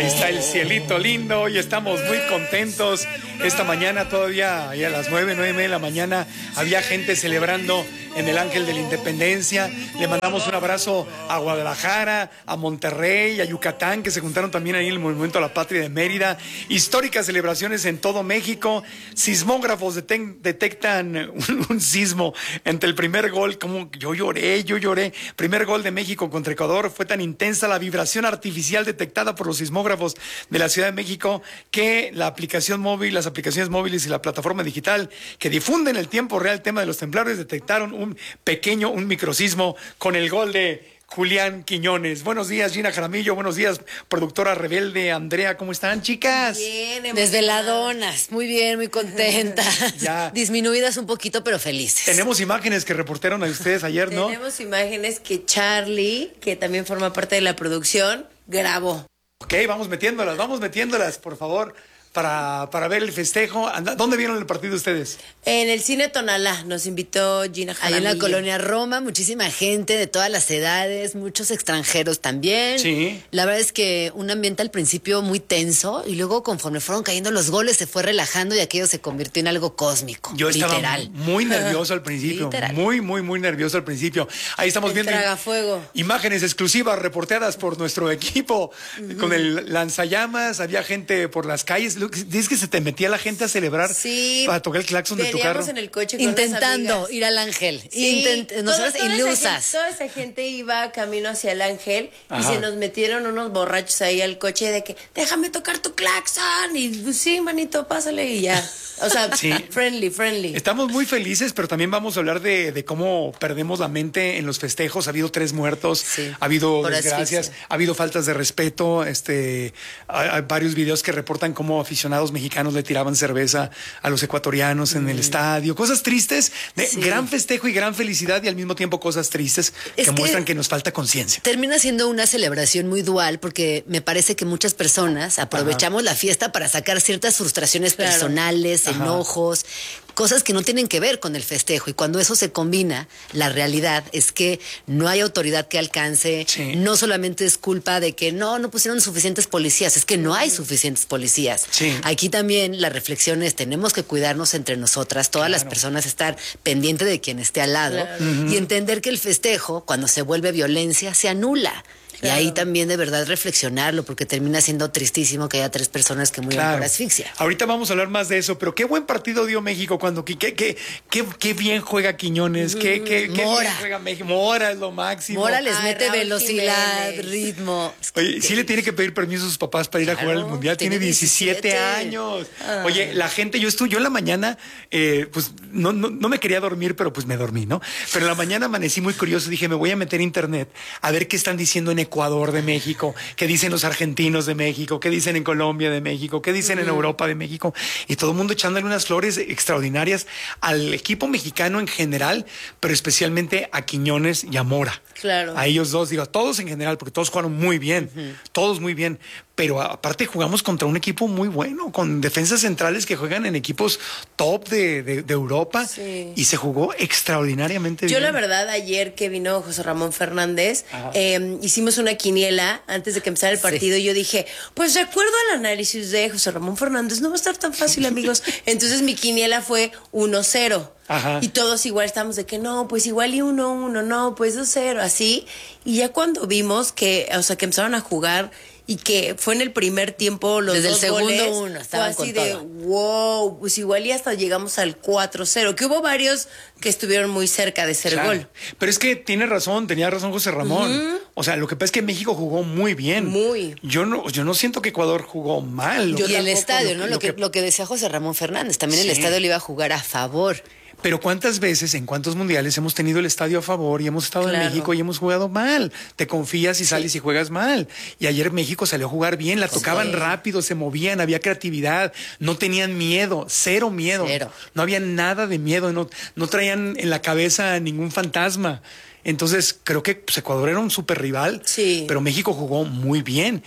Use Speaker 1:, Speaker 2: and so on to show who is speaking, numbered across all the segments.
Speaker 1: Ahí está el cielito lindo y estamos muy contentos. Esta mañana todavía, a las 9:30 de la mañana, había gente celebrando en el Ángel de la Independencia. Le mandamos un abrazo a Guadalajara, a Monterrey, a Yucatán, que se juntaron también ahí en el Monumento a la Patria de Mérida. Históricas celebraciones en todo México. Sismógrafos detectan un sismo ante el primer gol. Como yo lloré. Primer gol de México contra Ecuador. Fue tan intensa la vibración artificial detectada por los sismógrafos de la Ciudad de México que la aplicación móvil, las aplicaciones móviles y la plataforma digital que difunden el tiempo real tema de los temblores detectaron un microsismo con el gol de Julián Quiñones. Buenos días, Gina Jaramillo. Buenos días, productora rebelde. Andrea, ¿cómo están, chicas?
Speaker 2: Bien, desveladonas. Muy bien, muy contentas.
Speaker 1: Ya.
Speaker 2: Disminuidas un poquito, pero felices.
Speaker 1: Tenemos imágenes que reportaron a ustedes ayer, ¿no?
Speaker 3: Tenemos imágenes que Charlie, que también forma parte de la producción, grabó.
Speaker 1: Ok, vamos metiéndolas, por favor, para ver el festejo. ¿Dónde vieron el partido ustedes?
Speaker 3: En el Cine Tonalá nos invitó Gina Jaramillo.
Speaker 2: Ahí en la colonia Roma, muchísima gente de todas las edades, muchos extranjeros también.
Speaker 1: Sí.
Speaker 2: La verdad es que un ambiente al principio muy tenso y luego conforme fueron cayendo los goles se fue relajando y aquello se convirtió en algo cósmico.
Speaker 1: Yo estaba
Speaker 2: literal.
Speaker 1: muy nervioso al principio.
Speaker 2: Literal.
Speaker 1: Muy nervioso al principio. Ahí estamos viendo
Speaker 3: tragafuego.
Speaker 1: Imágenes exclusivas reporteadas por nuestro equipo con el lanzallamas. Había gente por las calles. Dices que se te metía la gente a celebrar,
Speaker 3: sí,
Speaker 1: para tocar el claxon de tu carro.
Speaker 3: En el coche con
Speaker 2: intentando ir al Ángel.
Speaker 3: Sí,
Speaker 2: Nosotras ilusas.
Speaker 3: Toda esa gente iba camino hacia el Ángel.
Speaker 1: Ajá.
Speaker 3: Y se nos metieron unos borrachos ahí al coche de que déjame tocar tu claxon. Y pues, sí, manito, pásale y ya. O sea,
Speaker 1: sí.
Speaker 3: friendly.
Speaker 1: Estamos muy felices, pero también vamos a hablar de cómo perdemos la mente en los festejos. Ha habido 3 muertos,
Speaker 2: sí,
Speaker 1: ha habido
Speaker 2: por
Speaker 1: desgracias,
Speaker 2: asfixia.
Speaker 1: ha habido faltas de respeto. Hay varios videos que reportan cómo aficionados mexicanos le tiraban cerveza a los ecuatorianos en el estadio. Cosas tristes, de gran festejo y gran felicidad y al mismo tiempo cosas tristes que muestran que nos falta conciencia.
Speaker 2: Termina siendo una celebración muy dual porque me parece que muchas personas aprovechamos la fiesta para sacar ciertas frustraciones personales, enojos, cosas que no tienen que ver con el festejo. Y cuando eso se combina, la realidad es que no hay autoridad que alcance.
Speaker 1: Sí.
Speaker 2: No solamente es culpa de que no pusieron suficientes policías, es que no hay suficientes policías.
Speaker 1: Sí.
Speaker 2: Aquí también la reflexión es, tenemos que cuidarnos entre nosotras, todas las personas, estar pendiente de quien esté al lado y entender que el festejo, cuando se vuelve violencia, se anula. Y ahí también de verdad reflexionarlo, porque termina siendo tristísimo que haya 3 personas que mueran por asfixia.
Speaker 1: Ahorita vamos a hablar más de eso, pero qué buen partido dio México cuando qué bien juega Quiñones, qué bien juega México. Mora es lo máximo.
Speaker 2: Mora les mete
Speaker 3: Raúl
Speaker 2: velocidad,
Speaker 3: Jiménez.
Speaker 2: ritmo.
Speaker 1: Oye, sí le tiene que pedir permiso a sus papás para ir a jugar al Mundial. Tiene 17 años. Oye, la gente, yo en la mañana, pues no me quería dormir, pero pues me dormí, ¿no? Pero en la mañana amanecí muy curioso. Dije, me voy a meter a internet a ver qué están diciendo en Ecuador de México, qué dicen los argentinos de México, qué dicen en Colombia de México, qué dicen en Europa de México. Y todo el mundo echándole unas flores extraordinarias al equipo mexicano en general, pero especialmente a Quiñones y a Mora.
Speaker 3: Claro.
Speaker 1: A ellos dos, digo, a todos en general, porque todos jugaron muy bien, todos muy bien. Pero aparte jugamos contra un equipo muy bueno, con defensas centrales que juegan en equipos top de Europa.
Speaker 3: Sí.
Speaker 1: Y se jugó extraordinariamente bien.
Speaker 3: Yo la verdad, ayer que vino José Ramón Fernández, hicimos una quiniela antes de que empezara el partido y yo dije, pues de acuerdo al análisis de José Ramón Fernández, no va a estar tan fácil, amigos. Entonces mi quiniela fue 1-0.
Speaker 1: Ajá.
Speaker 3: Y todos igual estamos de que no, pues igual y 1-1, no, pues 2-0, así. Y ya cuando vimos que, o sea, que empezaron a jugar y que fue en el primer tiempo los
Speaker 2: desde
Speaker 3: 2
Speaker 2: el segundo
Speaker 3: goles,
Speaker 2: uno estaban
Speaker 3: fue así
Speaker 2: con
Speaker 3: de
Speaker 2: todo.
Speaker 3: wow, pues igual y hasta llegamos al 4-0, que hubo varios que estuvieron muy cerca de ser gol.
Speaker 1: Pero es que tenía razón José Ramón. O sea, lo que pasa es que México jugó muy bien.
Speaker 3: Muy.
Speaker 1: Yo no siento que Ecuador jugó mal.
Speaker 2: Y el estadio, ¿no? Lo que decía José Ramón Fernández, también el estadio le iba a jugar a favor.
Speaker 1: Pero ¿cuántas veces, en cuántos mundiales hemos tenido el estadio a favor y hemos estado en México y hemos jugado mal? Te confías y sales y juegas mal. Y ayer México salió a jugar bien, la tocaban rápido, se movían, había creatividad, no tenían miedo, cero miedo. No había nada de miedo, no traían en la cabeza ningún fantasma. Entonces, creo que pues, Ecuador era un súper rival, pero México jugó muy bien.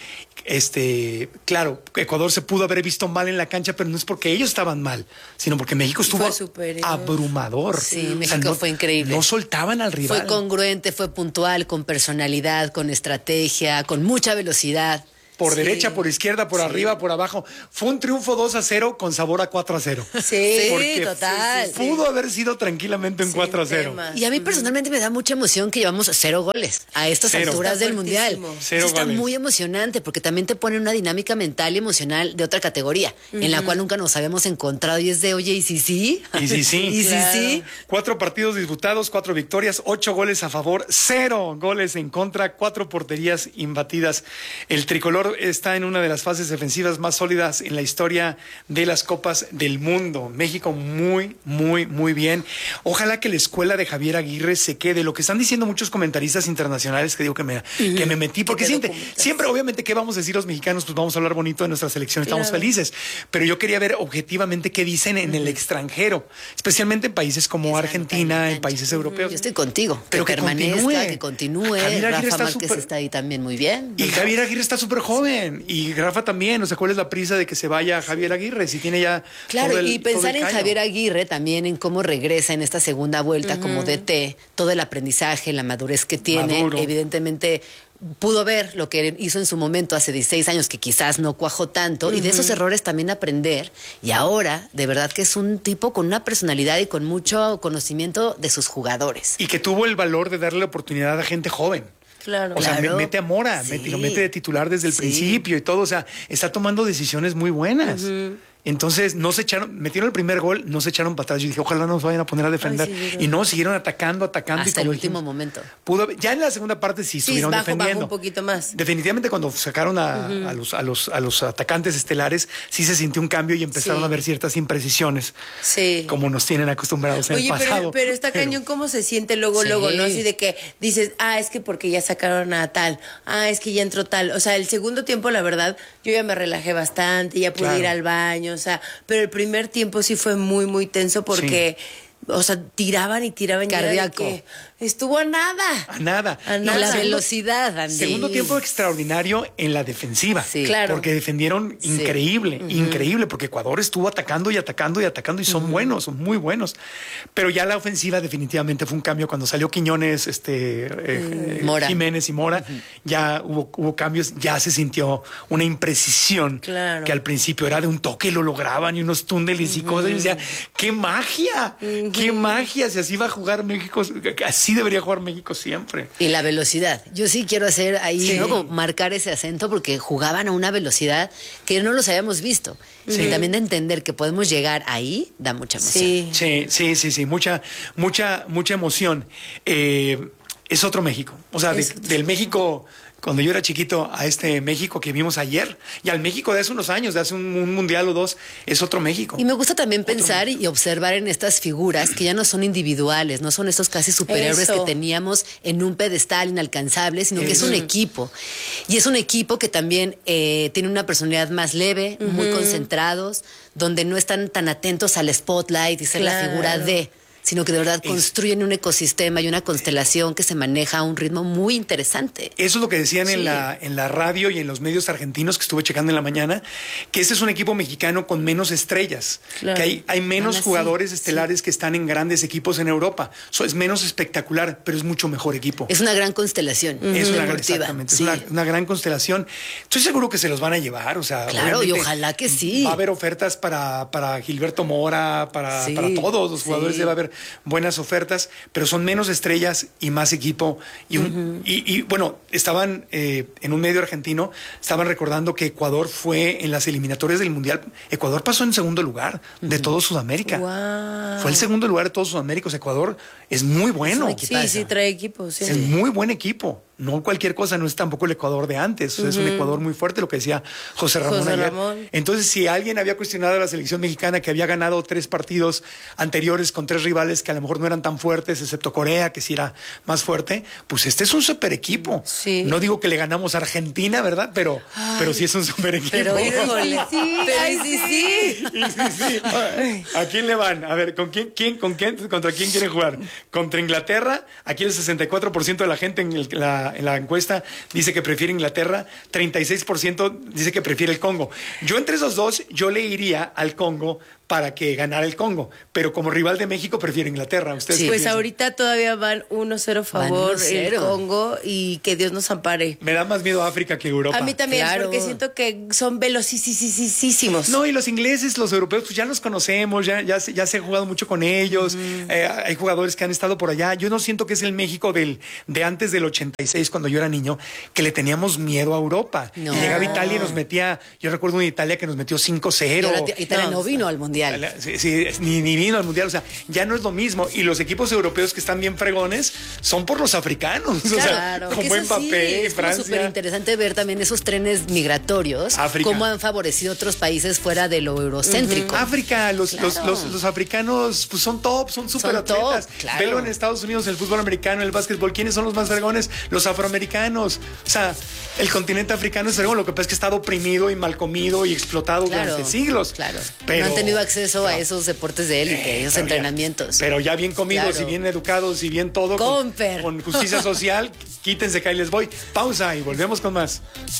Speaker 1: Claro, Ecuador se pudo haber visto mal en la cancha, pero no es porque ellos estaban mal, sino porque México estuvo abrumador.
Speaker 2: Sí, México fue increíble.
Speaker 1: No soltaban al rival.
Speaker 2: Fue congruente, fue puntual, con personalidad, con estrategia, con mucha velocidad.
Speaker 1: por derecha, por izquierda, por arriba, por abajo. Fue un triunfo 2-0 con sabor a 4-0.
Speaker 2: Sí,
Speaker 1: Porque
Speaker 2: total.
Speaker 1: pudo haber sido tranquilamente un 4-0.
Speaker 2: Y a mí personalmente me da mucha emoción que llevamos 0 goles a estas alturas del Mundial.
Speaker 1: 0
Speaker 2: Está
Speaker 1: goles.
Speaker 2: muy emocionante porque también te pone una dinámica mental y emocional de otra categoría, en la cual nunca nos habíamos encontrado y es de, oye, ¿y si sí?
Speaker 1: Y si sí.
Speaker 2: ¿Y si sí?
Speaker 1: 4 partidos disputados, 4 victorias, 8 goles a favor, 0 goles en contra, 4 porterías imbatidas. El tricolor está en una de las fases defensivas más sólidas en la historia de las Copas del Mundo. México muy, muy, muy bien. Ojalá que la escuela de Javier Aguirre se quede. Lo que están diciendo muchos comentaristas internacionales, que digo que me metí, porque siempre, obviamente, ¿qué vamos a decir los mexicanos? Pues vamos a hablar bonito de nuestra selección, estamos felices. Pero yo quería ver objetivamente qué dicen en el extranjero, especialmente en países como Argentina, en países europeos.
Speaker 2: Yo estoy contigo.
Speaker 1: Pero que
Speaker 2: permanezca, que continúe.
Speaker 1: Javier Aguirre
Speaker 2: Rafa
Speaker 1: está
Speaker 2: Márquez está ahí también muy bien.
Speaker 1: Y Javier Aguirre está súper joven. Y Rafa también. O sea, ¿cuál es la prisa de que se vaya Javier Aguirre? Si tiene ya.
Speaker 2: Claro,
Speaker 1: y
Speaker 2: pensar en Javier Aguirre también, en cómo regresa en esta segunda vuelta como DT, todo el aprendizaje, la madurez que tiene.
Speaker 1: Maduro.
Speaker 2: Evidentemente pudo ver lo que hizo en su momento hace 16 años, que quizás no cuajó tanto, y de esos errores también aprender. Y ahora, de verdad que es un tipo con una personalidad y con mucho conocimiento de sus jugadores.
Speaker 1: Y que tuvo el valor de darle oportunidad a gente joven.
Speaker 3: Claro.
Speaker 1: O sea,
Speaker 2: Claro.
Speaker 1: mete a Mora,
Speaker 2: Sí.
Speaker 1: lo mete de titular desde el principio y todo. O sea, está tomando decisiones muy buenas. Entonces, metieron el primer gol, no se echaron para atrás. Yo dije, ojalá no nos vayan a poner a defender.
Speaker 3: Sí,
Speaker 1: y no, siguieron atacando.
Speaker 2: Hasta
Speaker 1: y
Speaker 2: el
Speaker 1: como
Speaker 2: último
Speaker 1: dijimos,
Speaker 2: momento.
Speaker 1: ya en la segunda parte sí estuvieron
Speaker 3: bajó
Speaker 1: defendiendo.
Speaker 3: un poquito más.
Speaker 1: Definitivamente cuando sacaron a los atacantes estelares, sí se sintió un cambio y empezaron
Speaker 3: Sí.
Speaker 1: a ver ciertas imprecisiones,
Speaker 3: Sí.
Speaker 1: como nos tienen acostumbrados en
Speaker 3: Oye,
Speaker 1: el pasado.
Speaker 3: pero está cañón cómo se siente luego,
Speaker 2: Sí.
Speaker 3: ¿no? Así de que dices, es que porque ya sacaron a tal, es que ya entró tal. O sea, el segundo tiempo, la verdad, yo ya me relajé bastante, ya pude
Speaker 1: Claro.
Speaker 3: ir al baño, o sea, pero el primer tiempo sí fue muy, muy tenso porque, o sea, tiraban y tiraban.
Speaker 2: Cardíaco.
Speaker 3: Y era de que estuvo a nada.
Speaker 1: A nada.
Speaker 3: A
Speaker 2: Y
Speaker 3: nada.
Speaker 2: la
Speaker 3: Segundo-
Speaker 2: velocidad, Andy.
Speaker 1: Segundo tiempo extraordinario en la defensiva.
Speaker 2: Sí.
Speaker 3: Claro.
Speaker 1: Porque defendieron increíble, porque Ecuador estuvo atacando y atacando y atacando y son buenos, son muy buenos. Pero ya la ofensiva definitivamente fue un cambio. Cuando salió Quiñones,
Speaker 2: Mora.
Speaker 1: Jiménez y Mora, ya hubo cambios, ya se sintió una imprecisión
Speaker 3: Claro.
Speaker 1: que al principio era de un toque, lo lograban y unos túneles y cosas. Y yo decía, ¡qué magia! ¡Qué magia! Si así va a jugar México, así debería jugar México siempre.
Speaker 2: Y la velocidad. Yo sí quiero hacer ahí,
Speaker 3: Sí.
Speaker 2: ¿no? Como marcar ese acento porque jugaban a una velocidad que no los habíamos visto.
Speaker 1: Sí.
Speaker 2: Y también de entender que podemos llegar ahí da mucha emoción.
Speaker 3: Sí.
Speaker 1: Sí, mucha emoción. Es otro México. O sea, del México, cuando yo era chiquito, a este México que vimos ayer, y al México de hace unos años, de hace un mundial o dos, es otro México.
Speaker 2: Y me gusta también pensar y observar en estas figuras que ya no son individuales, no son estos casi superhéroes
Speaker 3: Eso.
Speaker 2: que teníamos en un pedestal inalcanzable, sino que es un equipo. Y es un equipo que también tiene una personalidad más leve, muy concentrados, donde no están tan atentos al spotlight y ser la
Speaker 3: Claro.
Speaker 2: figura de, sino que de verdad construyen un ecosistema y una constelación que se maneja a un ritmo muy interesante.
Speaker 1: Eso es lo que decían en la radio y en los medios argentinos que estuve checando en la mañana, que este es un equipo mexicano con menos estrellas,
Speaker 3: Claro.
Speaker 1: que hay menos
Speaker 2: Así,
Speaker 1: jugadores estelares que están en grandes equipos en Europa. Es menos espectacular, pero es mucho mejor equipo.
Speaker 2: Es una gran constelación.
Speaker 1: Es una gran,
Speaker 2: deportiva.
Speaker 1: exactamente,
Speaker 2: Sí.
Speaker 1: es una gran constelación. Estoy seguro que se los van a llevar, o sea,
Speaker 2: Claro, y
Speaker 1: obviamente
Speaker 2: ojalá que sí.
Speaker 1: Va a haber ofertas para Gilberto Mora, para
Speaker 2: Sí,
Speaker 1: todos los jugadores,
Speaker 2: sí.
Speaker 1: debe haber buenas ofertas, pero son menos estrellas y más equipo. Y bueno, estaban en un medio argentino, estaban recordando que Ecuador fue en las eliminatorias del Mundial. Ecuador pasó en segundo lugar de todo Sudamérica.
Speaker 3: Wow.
Speaker 1: Fue el segundo lugar de todos Sudamérica. O sea, Ecuador es muy bueno.
Speaker 3: Sí, trae equipo, sí.
Speaker 1: Es muy buen equipo. No cualquier cosa, no es tampoco el Ecuador de antes. Es un Ecuador muy fuerte, lo que decía José Ramón
Speaker 3: José
Speaker 1: ayer.
Speaker 3: Ramón.
Speaker 1: Entonces, si alguien había cuestionado a la selección mexicana que había ganado 3 partidos anteriores con 3 rivales que a lo mejor no eran tan fuertes, excepto Corea, que sí era más fuerte, pues este es un super equipo.
Speaker 3: Sí.
Speaker 1: No digo que le ganamos a Argentina, ¿verdad? Pero sí es un super equipo.
Speaker 2: Pero híjole.
Speaker 3: Pero sí.
Speaker 1: Sí. ¿A quién le van? A ver, ¿contra quién quieren jugar? Contra Inglaterra. Aquí el 64% de la gente en la encuesta dice que prefiere Inglaterra, 36% dice que prefiere el Congo. Yo entre esos dos, yo le iría al Congo para que ganara el Congo. Pero como rival de México prefiere Inglaterra. ¿Ustedes qué
Speaker 3: Pues
Speaker 1: piensan?
Speaker 3: ahorita todavía van 1-0 favor
Speaker 2: Van 1-0.
Speaker 3: el Congo y que Dios nos ampare.
Speaker 1: Me da más miedo África que Europa.
Speaker 3: A mí también,
Speaker 2: Claro.
Speaker 3: porque siento que son velocísimos.
Speaker 1: No, y los ingleses, los europeos, pues ya los conocemos, ya se ha jugado mucho con ellos. Hay jugadores que han estado por allá. Yo no siento que es el México de antes del 86, cuando yo era niño, que le teníamos miedo a Europa.
Speaker 2: No.
Speaker 1: Y llegaba Italia y nos metía, yo recuerdo una Italia que nos metió 5-0.
Speaker 2: Italia no vino al Mundial.
Speaker 1: Sí, ni vino al Mundial, o sea, ya no es lo mismo. Y los equipos europeos que están bien fregones son por los africanos. O sea,
Speaker 2: Claro,
Speaker 1: como
Speaker 2: porque es así,
Speaker 1: Mbappé,
Speaker 2: es como
Speaker 1: Francia.
Speaker 2: súper interesante ver también esos trenes migratorios,
Speaker 1: África.
Speaker 2: cómo han favorecido otros países fuera de lo eurocéntrico.
Speaker 1: África, los africanos pues son top, son súper atletas.
Speaker 2: top, claro.
Speaker 1: Velo en Estados Unidos, el fútbol americano, el básquetbol. ¿Quiénes son los más fregones? Los afroamericanos. O sea, el continente africano es fregón. Lo que pasa es que está oprimido y mal comido y explotado durante siglos.
Speaker 2: Claro.
Speaker 1: Pero,
Speaker 2: no han tenido acceso a esos deportes de élite, esos entrenamientos.
Speaker 1: Pero ya bien comidos
Speaker 2: Claro.
Speaker 1: y bien educados y bien todo.
Speaker 2: Comper.
Speaker 1: Con justicia social, quítense que ahí les voy. Pausa y volvemos con más.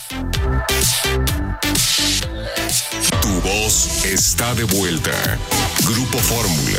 Speaker 4: Tu voz está de vuelta. Grupo Fórmula.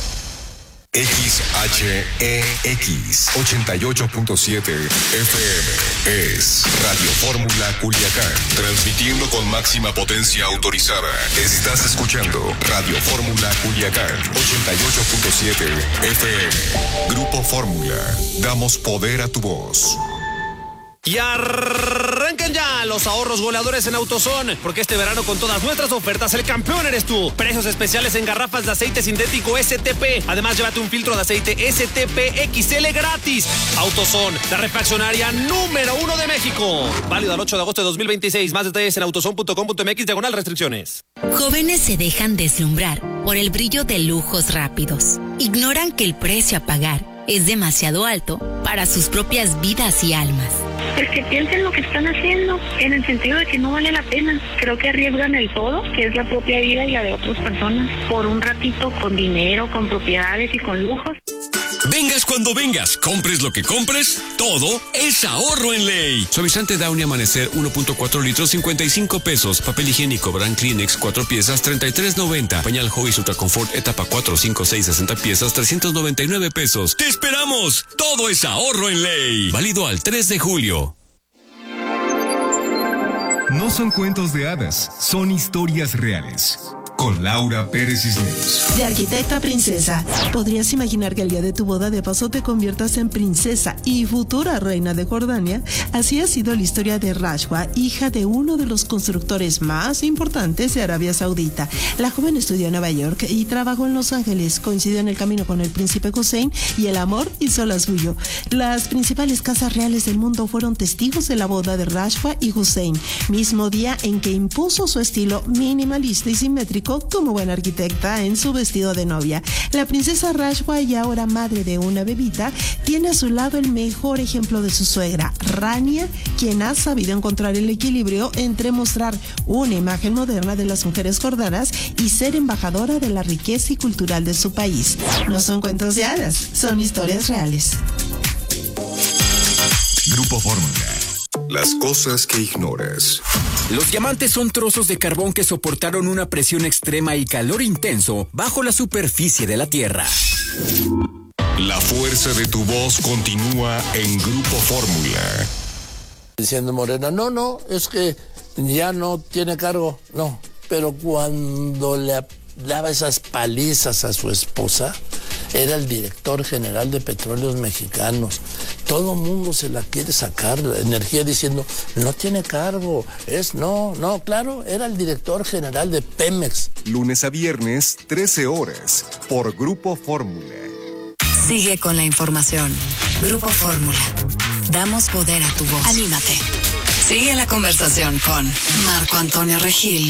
Speaker 4: XHEX 88.7 FM es Radio Fórmula Culiacán, transmitiendo con máxima potencia autorizada. Estás escuchando Radio Fórmula Culiacán 88.7 FM. Grupo Fórmula, damos poder a tu voz.
Speaker 5: Y arrancan ya los ahorros goleadores en AutoZone, porque este verano con todas nuestras ofertas el campeón eres tú. Precios especiales en garrafas de aceite sintético STP. Además, llévate un filtro de aceite STP XL gratis. AutoZone, la refaccionaria número 1 de México. Válido al 8 de agosto de 2026. Más detalles en autozone.com.mx/restricciones.
Speaker 6: Jóvenes se dejan deslumbrar por el brillo de lujos rápidos. Ignoran que el precio a pagar es demasiado alto para sus propias vidas y almas.
Speaker 7: Pues que piensen lo que están haciendo, en el sentido de que no vale la pena. Creo que arriesgan el todo, que es la propia vida y la de otras personas, por un ratito con dinero, con propiedades y con lujos.
Speaker 8: Vengas cuando vengas, compres lo que compres, todo es ahorro en ley. Suavizante Downy Amanecer 1.4 litros, 55 pesos. Papel higiénico Brand Kleenex 4 piezas, 33.90. Pañal Huggies Ultra Confort etapa 4, 5, 6, 60 piezas, 399 pesos. ¡Te esperamos! Todo es ahorro en ley. Válido al 3 de julio.
Speaker 9: No son cuentos de hadas, son historias reales. Con Laura Pérez Cisneros.
Speaker 10: De arquitecta a princesa, ¿podrías imaginar que el día de tu boda de paso te conviertas en princesa y futura reina de Jordania? Así ha sido la historia de Rashwa, hija de uno de los constructores más importantes de Arabia Saudita. La joven estudió en Nueva York y trabajó en Los Ángeles. Coincidió en el camino con el príncipe Hussein y el amor hizo la suyo. Las principales casas reales del mundo fueron testigos de la boda de Rashwa y Hussein, mismo día en que impuso su estilo minimalista y simétrico como buena arquitecta en su vestido de novia. La princesa Rashwa, y ahora madre de una bebita, tiene a su lado el mejor ejemplo de su suegra, Rania, quien ha sabido encontrar el equilibrio entre mostrar una imagen moderna de las mujeres jordanas y ser embajadora de la riqueza y cultural de su país. No son cuentos de hadas, son historias reales.
Speaker 4: Grupo Fórmula. Las cosas que ignoras.
Speaker 11: Los diamantes son trozos de carbón que soportaron una presión extrema y calor intenso bajo la superficie de la Tierra.
Speaker 4: La fuerza de tu voz continúa en Grupo Fórmula.
Speaker 12: Diciendo Morena, no, es que ya no tiene cargo, no. Pero cuando le daba esas palizas a su esposa, era el director general de Petróleos Mexicanos. Todo mundo se la quiere sacar, la energía, diciendo, no tiene cargo, claro, era el director general de Pemex.
Speaker 4: Lunes a viernes, 13 horas, por Grupo Fórmula.
Speaker 6: Sigue con la información. Grupo Fórmula. Damos poder a tu voz. Anímate. Sigue la conversación con Marco Antonio Regil.